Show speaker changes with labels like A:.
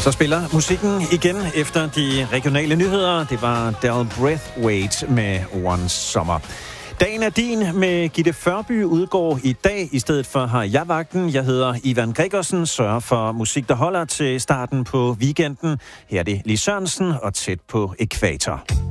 A: Så spiller musikken igen efter de regionale nyheder. Det var Del Braithwaite med One Summer. Dagen er din med Gitte Førby udgår i dag. I stedet for har jeg vagten. Jeg hedder Ivan Gregersen. Sørger for musik, der holder til starten på weekenden. Her er det Lis Sørensen og Tæt på Ækvator.